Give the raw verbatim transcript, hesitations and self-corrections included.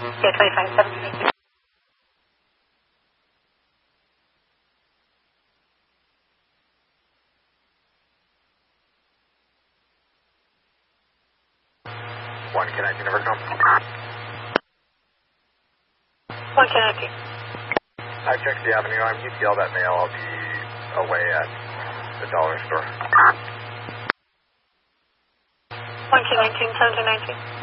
Yeah, twenty-five seventeen. one connecting to Vercom. one connecting. I checked the avenue. I'm U T L that mail. I'll be away at the dollar store. one connecting, seven two nineteen.